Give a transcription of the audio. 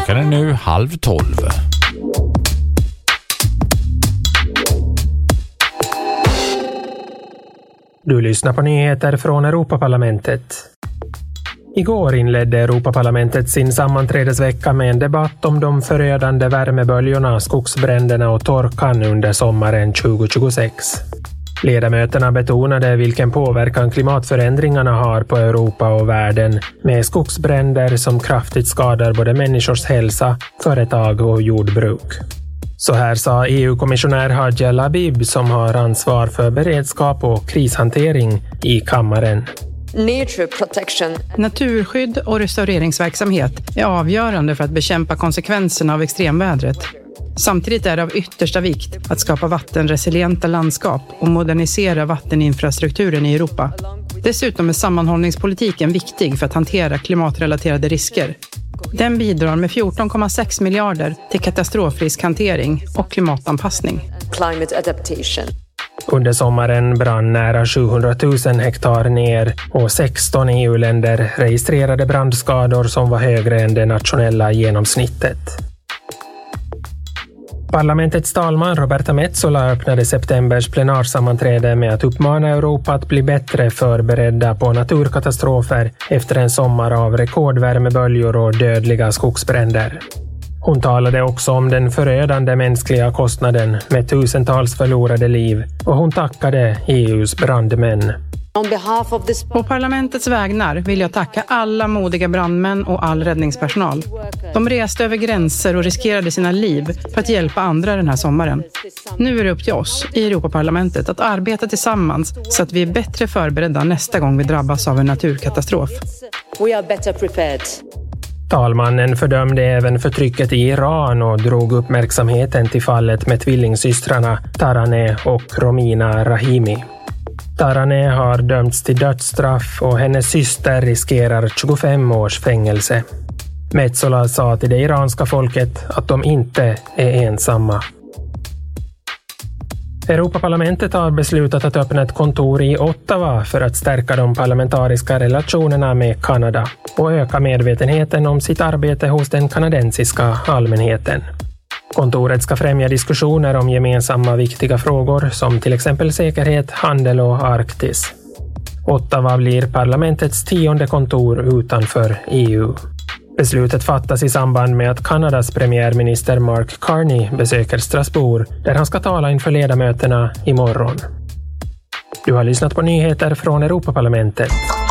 Klockan är nu 11:30. Du lyssnar på nyheter från Europaparlamentet. Igår inledde Europaparlamentet sin sammanträdesvecka med en debatt om de förödande värmeböljorna, skogsbränderna och torkan under sommaren 2026. Ledamöterna betonade vilken påverkan klimatförändringarna har på Europa och världen, med skogsbränder som kraftigt skadar både människors hälsa, företag och jordbruk. Så här sa EU-kommissionär Hadja Labib, som har ansvar för beredskap och krishantering, i kammaren. Naturskydd och restaureringsverksamhet är avgörande för att bekämpa konsekvenserna av extremvädret. Samtidigt är det av yttersta vikt att skapa vattenresilienta landskap och modernisera vatteninfrastrukturen i Europa. Dessutom är sammanhållningspolitiken viktig för att hantera klimatrelaterade risker. Den bidrar med 14,6 miljarder till katastrofriskhantering och klimatanpassning. Under sommaren brann nära 700 000 hektar ner och 16 EU-länder registrerade brandskador som var högre än det nationella genomsnittet. Parlamentets talman Roberta Metsola öppnade septembers plenarsammanträde med att uppmana Europa att bli bättre förberedda på naturkatastrofer efter en sommar av rekordvärmeböljor och dödliga skogsbränder. Hon talade också om den förödande mänskliga kostnaden med tusentals förlorade liv, och hon tackade EU:s brandmän. På parlamentets vägnar vill jag tacka alla modiga brandmän och all räddningspersonal. De reste över gränser och riskerade sina liv för att hjälpa andra den här sommaren. Nu är det upp till oss i Europaparlamentet att arbeta tillsammans så att vi är bättre förberedda nästa gång vi drabbas av en naturkatastrof. Talmannen fördömde även förtrycket i Iran och drog uppmärksamheten till fallet med tvillingsystrarna Taraneh och Romina Rahimi. Taraneh har dömts till dödsstraff och hennes syster riskerar 25 års fängelse. Metsola sa till det iranska folket att de inte är ensamma. Europaparlamentet har beslutat att öppna ett kontor i Ottawa för att stärka de parlamentariska relationerna med Kanada och öka medvetenheten om sitt arbete hos den kanadensiska allmänheten. Kontoret ska främja diskussioner om gemensamma viktiga frågor som till exempel säkerhet, handel och Arktis. Ottawa blir parlamentets 10:e kontor utanför EU. Beslutet fattas i samband med att Kanadas premiärminister Mark Carney besöker Strasbourg, där han ska tala inför ledamöterna imorgon. Du har lyssnat på nyheter från Europaparlamentet.